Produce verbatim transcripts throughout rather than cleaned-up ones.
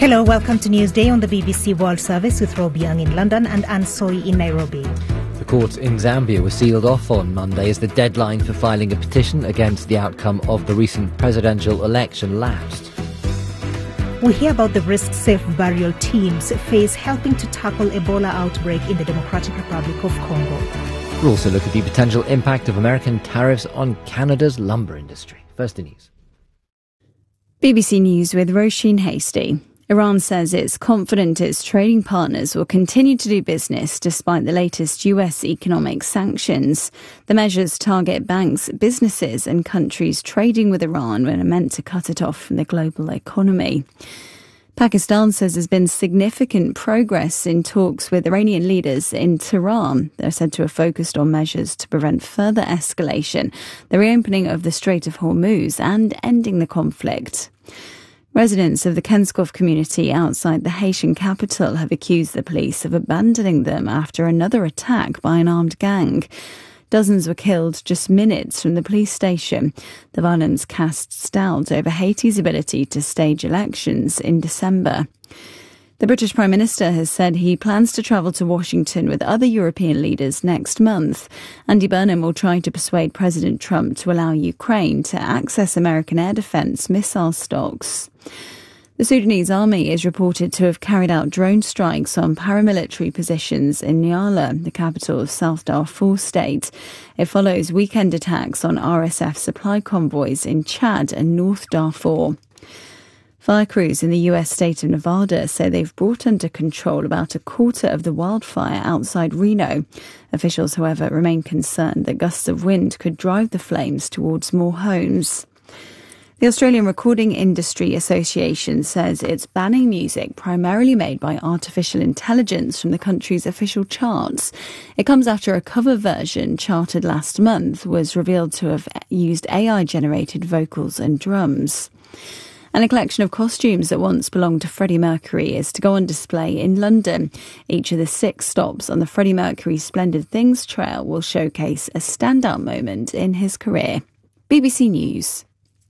Hello, welcome to Newsday on the B B C World Service with Rob Young in London and Anne Soy in Nairobi. The court in Zambia was sealed off on Monday as the deadline for filing a petition against the outcome of the recent presidential election lapsed. We hear about the risks safe burial teams face helping to tackle Ebola outbreak in the Democratic Republic of Congo. We'll also look at the potential impact of American tariffs on Canada's lumber industry. First the news. B B C News with Roisin Hastie. Iran says it's confident its trading partners will continue to do business despite the latest U S economic sanctions. The measures target banks, businesses and countries trading with Iran and are meant to cut it off from the global economy. Pakistan says there's been significant progress in talks with Iranian leaders in Tehran. They're said to have focused on measures to prevent further escalation, the reopening of the Strait of Hormuz and ending the conflict. Residents of the Kenskov community outside the Haitian capital have accused the police of abandoning them after another attack by an armed gang. Dozens were killed just minutes from the police station. The violence casts doubt over Haiti's ability to stage elections in December. The British Prime Minister has said he plans to travel to Washington with other European leaders next month. Andy Burnham will try to persuade President Trump to allow Ukraine to access American air defense missile stocks. The Sudanese army is reported to have carried out drone strikes on paramilitary positions in Nyala, the capital of South Darfur state. It follows weekend attacks on R S F supply convoys in Chad and North Darfur. Fire crews in the U S state of Nevada say they've brought under control about a quarter of the wildfire outside Reno. Officials, however, remain concerned that gusts of wind could drive the flames towards more homes. The Australian Recording Industry Association says it's banning music primarily made by artificial intelligence from the country's official charts. It comes after a cover version charted last month was revealed to have used A I-generated vocals and drums. And a collection of costumes that once belonged to Freddie Mercury is to go on display in London. Each of the six stops on the Freddie Mercury Splendid Things Trail will showcase a standout moment in his career. B B C News.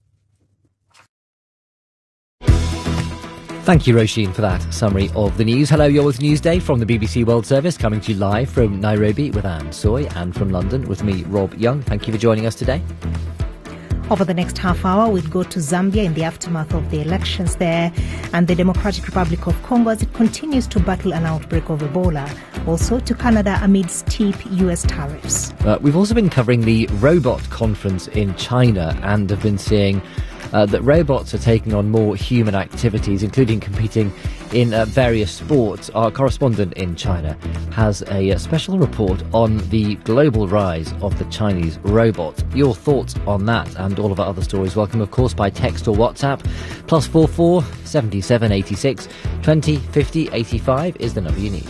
Thank you, Roisin, for that summary of the news. Hello, you're with Newsday from the B B C World Service, coming to you live from Nairobi with Anne Soy and from London with me, Rob Young. Thank you for joining us today. Over the next half hour, we'll go to Zambia in the aftermath of the elections there and the Democratic Republic of Congo as it continues to battle an outbreak of Ebola. Also to Canada amid steep U S tariffs. Uh, we've also been covering the robot conference in China and have been seeing uh, that robots are taking on more human activities, including competing in uh, various sports. Our correspondent in China has a, a special report on the global rise of the Chinese robot. Your thoughts on that and all of our other stories welcome, of course, by text or WhatsApp. Plus four four seventy seven eighty six twenty fifty eighty five is the number you need.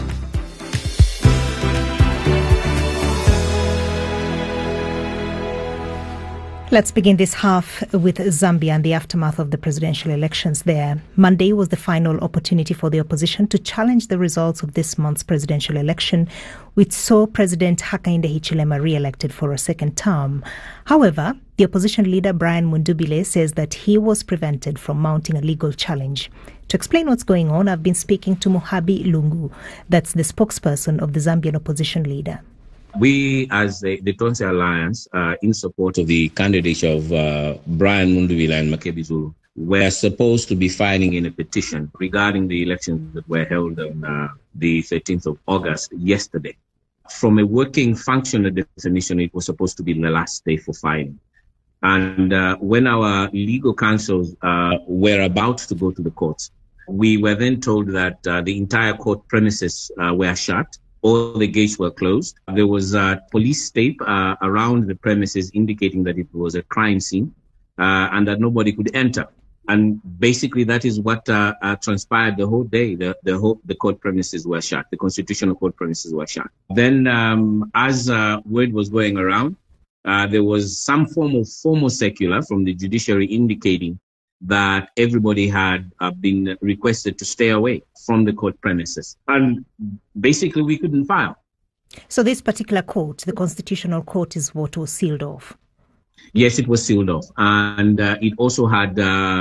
Let's begin this half with Zambia and the aftermath of the presidential elections there. Monday was the final opportunity for the opposition to challenge the results of this month's presidential election, which saw President Hakainde Hichilema re-elected for a second term. However, the opposition leader Brian Mundubile says that he was prevented from mounting a legal challenge. To explain what's going on, I've been speaking to Muhabi Lungu, that's the spokesperson of the Zambian opposition leader. We, as the, the Tonse Alliance, uh, in support of the candidature of uh, Brian Mundubile and Makebi Zulu, were supposed to be filing in a petition regarding the elections that were held on uh, the thirteenth of August yesterday. From a working functional definition, it was supposed to be the last day for filing. And uh, when our legal counsels uh, were about to go to the courts, we were then told that uh, the entire court premises uh, were shut. All the gates were closed. There was a police tape uh, around the premises indicating that it was a crime scene uh, and that nobody could enter. And basically, that is what uh, uh, transpired the whole day. The the, whole, the court premises were shut. The constitutional court premises were shut. Then, um, as uh, word was going around, uh, there was some form of formal circular from the judiciary indicating that everybody had uh, been requested to stay away from the court premises. And basically, we couldn't file. So this particular court, the Constitutional Court, is what was sealed off? Yes, it was sealed off. And uh, it also had uh,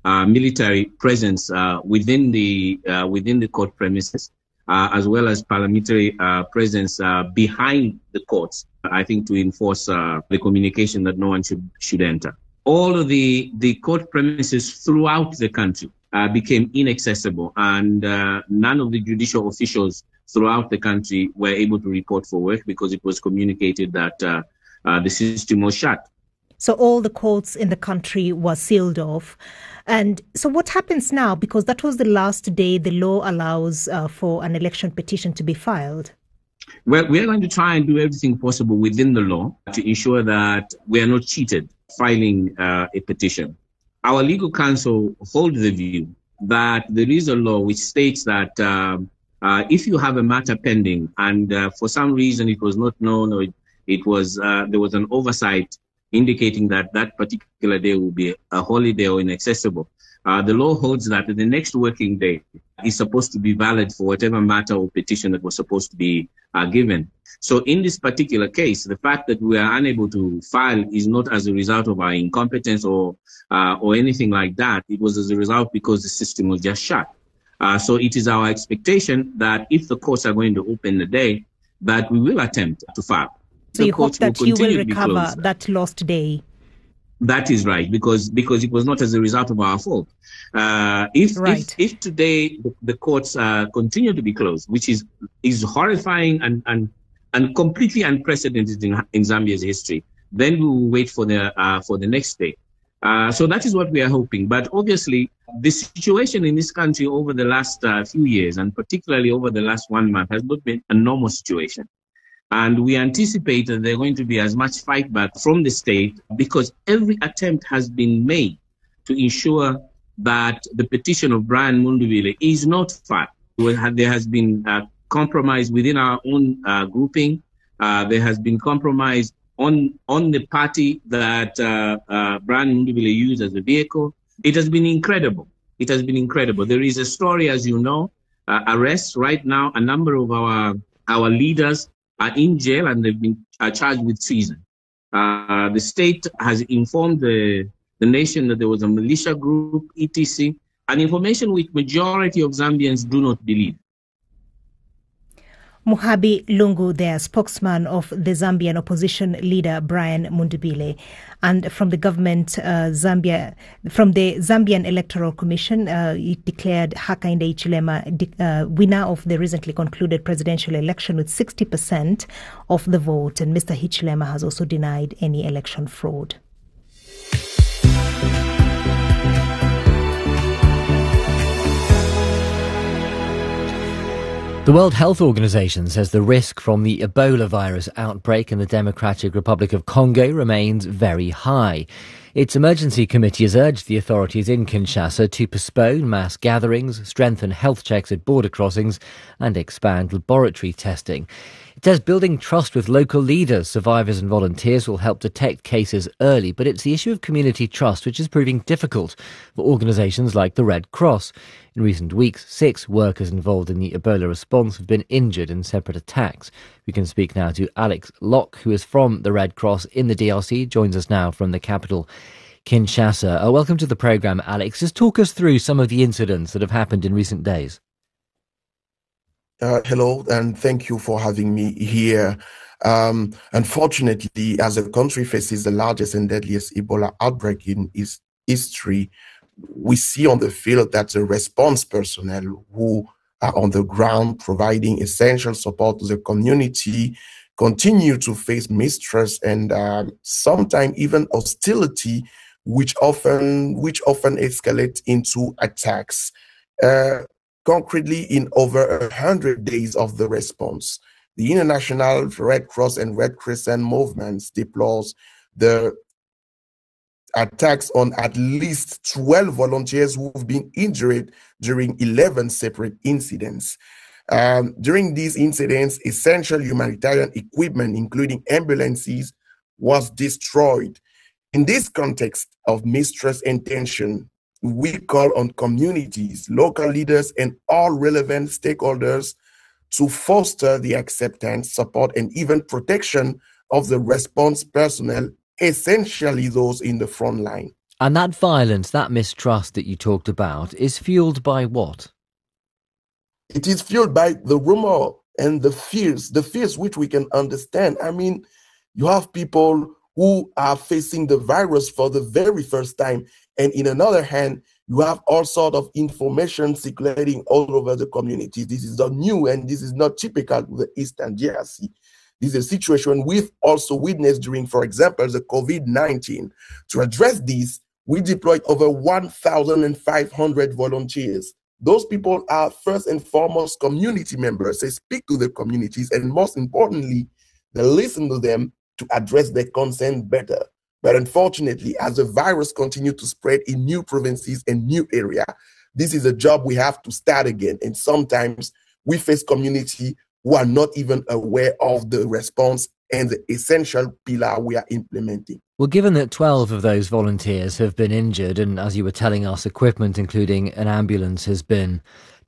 uh, military presence uh, within the uh, within the court premises, uh, as well as paramilitary uh, presence uh, behind the courts. I think to enforce uh, the communication that no one should should enter. All of the the court premises throughout the country uh, became inaccessible, and uh, none of the judicial officials throughout the country were able to report for work because it was communicated that uh, uh, the system was shut. So all the courts in the country were sealed off. And so what happens now? Because that was the last day the law allows uh, for an election petition to be filed. Well, we are going to try and do everything possible within the law to ensure that we are not cheated filing uh, a petition. Our legal counsel holds the view that there is a law which states that uh, uh, if you have a matter pending and uh, for some reason it was not known or it, it was uh, there was an oversight indicating that that particular day will be a holiday or inaccessible, uh, the law holds that the next working day is supposed to be valid for whatever matter or petition that was supposed to be uh, given. So in this particular case, the fact that we are unable to file is not as a result of our incompetence or uh, or anything like that. It was as a result because the system was just shut. Uh, so it is our expectation that if the courts are going to open the day, that we will attempt to file. So you hope that you will recover that lost day? That is right, because because it was not as a result of our fault. Uh, if, right. if if today the, the courts uh, continue to be closed, which is is horrifying and and, and completely unprecedented in, in Zambia's history, then we will wait for the uh, for the next day. Uh, so that is what we are hoping. But obviously, the situation in this country over the last uh, few years, and particularly over the last one month, has not been a normal situation. And we anticipate that there are going to be as much fight back from the state because every attempt has been made to ensure that the petition of Brian Mundubile is not filed. There has been uh, compromise within our own uh, grouping. Uh, there has been compromise on on the party that uh, uh, Brian Mundubile used as a vehicle. It has been incredible. It has been incredible. There is a story, as you know, uh, arrests right now. A number of our our leaders are in jail and they've been uh, charged with treason. Uh, the state has informed the, the nation that there was a militia group, et cetera, an information which majority of Zambians do not believe. Muhabi Lungu, their spokesman of the Zambian opposition leader Brian Mundubile, and from the government, uh, Zambia, from the Zambian Electoral Commission, uh, it declared Hakainde Hichilema uh, winner of the recently concluded presidential election with sixty percent of the vote, and Mister Hichilema has also denied any election fraud. The World Health Organization says the risk from the Ebola virus outbreak in the Democratic Republic of Congo remains very high. Its emergency committee has urged the authorities in Kinshasa to postpone mass gatherings, strengthen health checks at border crossings and expand laboratory testing. It says building trust with local leaders, survivors and volunteers will help detect cases early, but it's the issue of community trust which is proving difficult for organisations like the Red Cross. In recent weeks, six workers involved in the Ebola response have been injured in separate attacks. We can speak now to Alex Locke, who is from the Red Cross in the D R C, joins us now from the capital, Kinshasa. Uh, welcome to the programme, Alex. Just talk us through some of the incidents that have happened in recent days. Uh, hello, and thank you for having me here. Um, unfortunately, as the country faces the largest and deadliest Ebola outbreak in its history, we see on the field that the response personnel who are on the ground providing essential support to the community continue to face mistrust and um, sometimes even hostility, which often which often escalate into attacks. Uh, Concretely, in over a hundred days of the response, the International Red Cross and Red Crescent movements deplores the attacks on at least twelve volunteers who have been injured during eleven separate incidents. Um, during these incidents, essential humanitarian equipment, including ambulances, was destroyed. In this context of mistrust and tension, we call on communities, local leaders, and all relevant stakeholders to foster the acceptance, support, and even protection of the response personnel, essentially those in the front line. And that violence, that mistrust that you talked about, is fueled by what? It is fueled by the rumor and the fears, the fears which we can understand. I mean, you have people who are facing the virus for the very first time. And in another hand, you have all sort of information circulating all over the community. This is not new, and this is not typical to the Eastern D R C. This is a situation we've also witnessed during, for example, the COVID nineteen. To address this, we deployed over one thousand five hundred volunteers. Those people are first and foremost community members. They speak to the communities, and most importantly, they listen to them to address their concern better. But unfortunately, as the virus continues to spread in new provinces and new areas, this is a job we have to start again. And sometimes we face community who are not even aware of the response and the essential pillar we are implementing. Well, given that twelve of those volunteers have been injured, and as you were telling us, equipment, including an ambulance, has been